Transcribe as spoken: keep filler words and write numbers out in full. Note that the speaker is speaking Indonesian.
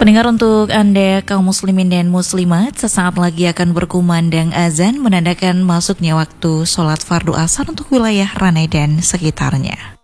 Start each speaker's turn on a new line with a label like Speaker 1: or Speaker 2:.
Speaker 1: Pendengar, untuk Anda kaum muslimin dan muslimat, sesaat lagi akan berkumandang azan menandakan masuknya waktu sholat fardu asar untuk wilayah Ranai dan sekitarnya.